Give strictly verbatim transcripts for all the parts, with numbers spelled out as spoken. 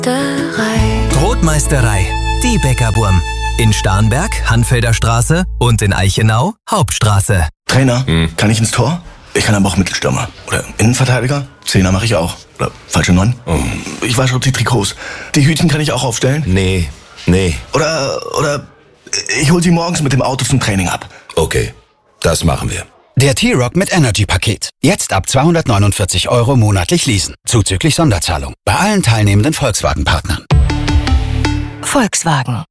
Brotmeisterei, die Bäckerburm. In Starnberg, Hanfelder Straße und in Eichenau, Hauptstraße. Trainer, hm. kann ich ins Tor? Ich kann aber auch Mittelstürmer. Oder Innenverteidiger? Zehner mache ich auch. Oder falsche Neun? Oh. Ich wasche auch die Trikots. Die Hütchen kann ich auch aufstellen? Nee, nee. Oder, oder ich hol sie morgens mit dem Auto zum Training ab. Okay, das machen wir. Der T-Rock mit Energy-Paket. Jetzt ab zweihundertneunundvierzig Euro monatlich leasen. Zuzüglich Sonderzahlung. Bei allen teilnehmenden Volkswagen-Partnern. Volkswagen.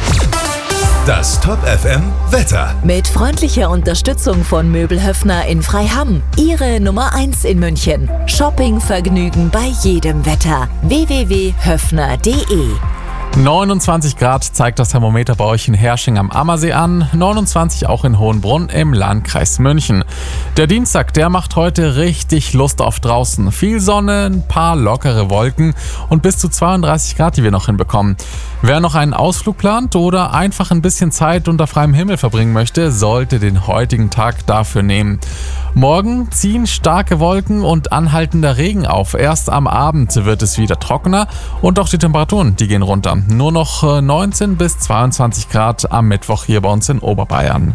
Das Top F M Wetter. Mit freundlicher Unterstützung von Möbelhöfner in Freiham. Ihre Nummer eins in München. Shoppingvergnügen bei jedem Wetter. w w w punkt höfner punkt d e neunundzwanzig Grad zeigt das Thermometer bei euch in Hersching am Ammersee an, neunundzwanzig auch in Hohenbrunn im Landkreis München. Der Dienstag, der macht heute richtig Lust auf draußen. Viel Sonne, ein paar lockere Wolken und bis zu zweiunddreißig Grad, die wir noch hinbekommen. Wer noch einen Ausflug plant oder einfach ein bisschen Zeit unter freiem Himmel verbringen möchte, sollte den heutigen Tag dafür nehmen. Morgen ziehen starke Wolken und anhaltender Regen auf. Erst am Abend wird es wieder trockener und auch die Temperaturen, die gehen runter. Nur noch neunzehn bis zweiundzwanzig Grad am Mittwoch hier bei uns in Oberbayern.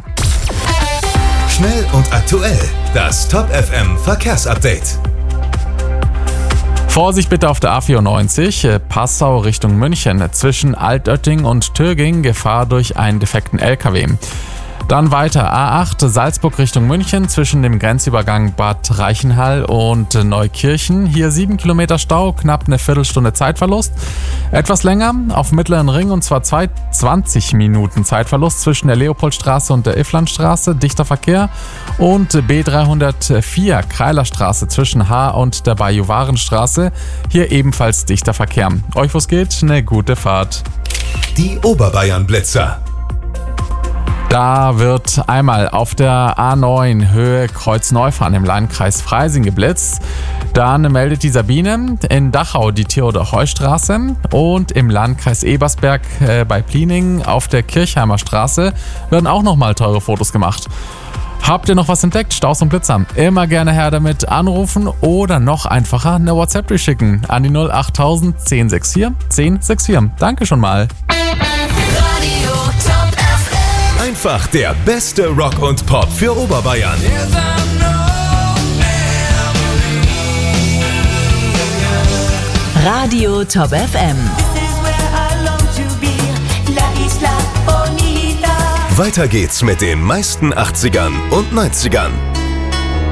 Schnell und aktuell. Das Top F M Verkehrsupdate. Vorsicht bitte auf der A vierundneunzig, Passau Richtung München. Zwischen Altötting und Töging Gefahr durch einen defekten L K W. Dann weiter A acht, Salzburg Richtung München, zwischen dem Grenzübergang Bad Reichenhall und Neukirchen. Hier sieben Kilometer Stau, knapp eine Viertelstunde Zeitverlust. Etwas länger auf dem Mittleren Ring und zwar zwanzig Minuten Zeitverlust zwischen der Leopoldstraße und der Ifflandstraße, dichter Verkehr. Und B dreihundertvier, Kreilerstraße zwischen Haar und der Bajuwarenstraße, hier ebenfalls dichter Verkehr. Euch wo's geht, eine gute Fahrt. Die Oberbayern-Blitzer. Da wird einmal auf der A neun Höhe Kreuzneufahren im Landkreis Freising geblitzt. Dann meldet die Sabine in Dachau die Theodor-Heu-Straße und im Landkreis Ebersberg äh, bei Pliening auf der Kirchheimer Straße werden auch nochmal teure Fotos gemacht. Habt ihr noch was entdeckt? Staus und Blitzer. Immer gerne her damit anrufen oder noch einfacher eine WhatsApp durchschicken an die null achttausend zehn sechs vier zehn sechs vier. Danke schon mal. Einfach der beste Rock und Pop für Oberbayern. Radio Top F M. Weiter geht's mit den meisten achtzigern und neunzigern.